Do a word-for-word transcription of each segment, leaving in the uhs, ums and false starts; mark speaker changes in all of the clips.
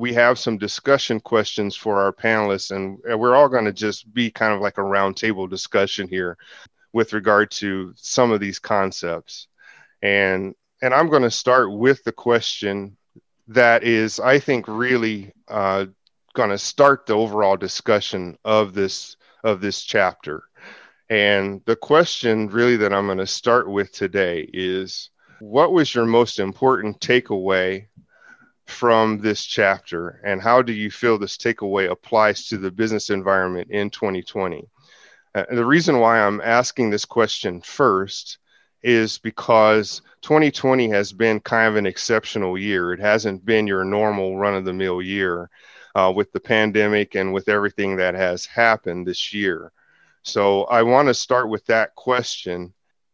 Speaker 1: we have some discussion questions for our panelists, and we're all going to just be kind of like a roundtable discussion here with regard to some of these concepts. And and I'm going to start with the question that is, I think, really uh, going to start the overall discussion of this of this chapter. And the question really that I'm going to start with today is, what was your most important takeaway from this chapter, and how do you feel this takeaway applies to the business environment in twenty twenty? Uh, the reason why I'm asking this question first is because twenty twenty has been kind of an exceptional year. It hasn't been your normal run-of-the-mill year uh, with the pandemic and with everything that has happened this year. So I want to start with that question.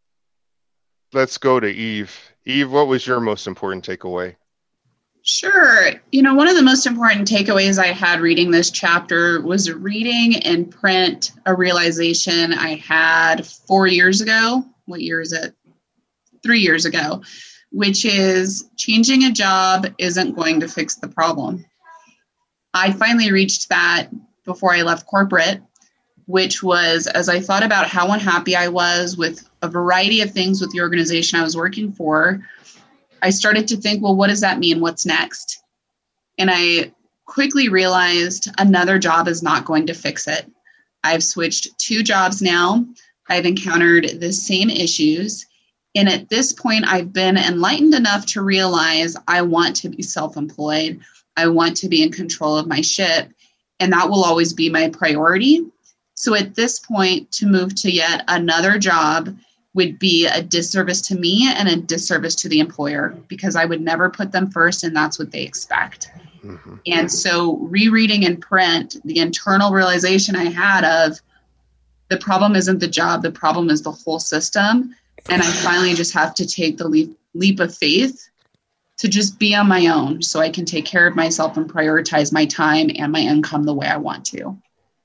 Speaker 1: Let's go to Eve. Eve, what was your most important takeaway?
Speaker 2: Sure. You know, one of the most important takeaways I had reading this chapter was reading in print a realization I had four years ago. What year is it? Three years ago, which is changing a job isn't going to fix the problem. I finally reached that before I left corporate, which was as I thought about how unhappy I was with a variety of things with the organization I was working for, I started to think, well, what does that mean? What's next? And I quickly realized another job is not going to fix it. I've switched two jobs now. I've encountered the same issues. And at this point, I've been enlightened enough to realize I want to be self-employed. I want to be in control of my ship. And that will always be my priority. So at this point, to move to yet another job would be a disservice to me and a disservice to the employer, because I would never put them first, and that's what they expect. Mm-hmm. And so rereading in print, the internal realization I had of the problem isn't the job, the problem is the whole system. And I finally just have to take the leap, leap of faith to just be on my own so I can take care of myself and prioritize my time and my income the way I want to.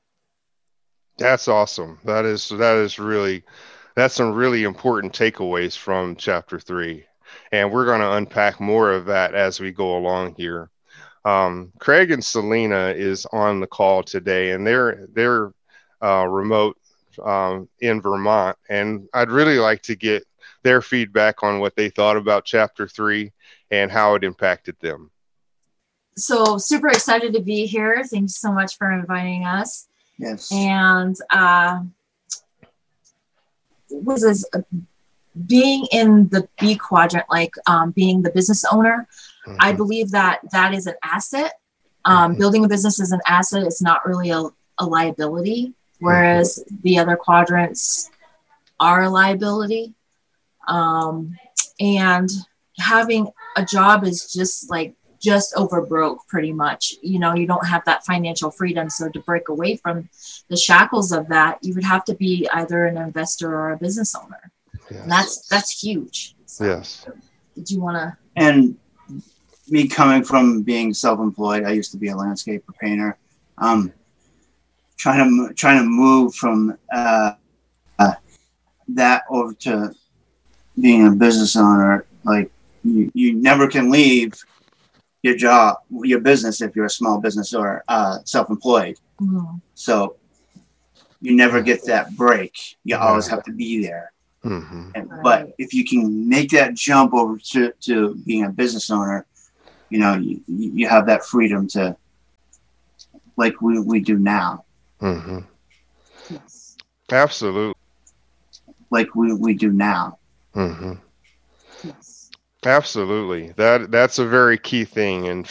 Speaker 1: That's awesome. That is, that is really... That's some really important takeaways from chapter three. And we're going to unpack more of that as we go along here. Um, Craig and Selena is on the call today, and they're they're uh, remote um, in Vermont. And I'd really like to get their feedback on what they thought about chapter three and how it impacted them.
Speaker 3: So super excited to be here. Thanks so much for inviting us.
Speaker 4: Yes.
Speaker 3: And uh, was this uh, being in the B quadrant, like um, being the business owner, mm-hmm. I believe that that is an asset. Um, mm-hmm. Building a business is an asset. It's not really a, a liability, whereas mm-hmm. the other quadrants are a liability. Um, and having a job is just like just over broke pretty much. You know, you don't have that financial freedom. So to break away from the shackles of that, you would have to be either an investor or a business owner. Yes. And that's, that's huge. So,
Speaker 1: yes.
Speaker 3: Did you want to?
Speaker 4: And me coming from being self-employed, I used to be a landscaper painter. Um, trying to, trying to move from uh, uh, that over to being a business owner, like you, you never can leave your job, your business, if you're a small business or uh, self-employed. Mm-hmm. So you never get that break. You mm-hmm. always have to be there. Mm-hmm. And, right. But if you can make that jump over to, to being a business owner, you know, you, you have that freedom to, like we, we do now.
Speaker 1: Mm-hmm. Yes. Absolutely.
Speaker 4: Like we, we do now.
Speaker 1: Mm-hmm. Yes. Absolutely. That that's a very key thing. And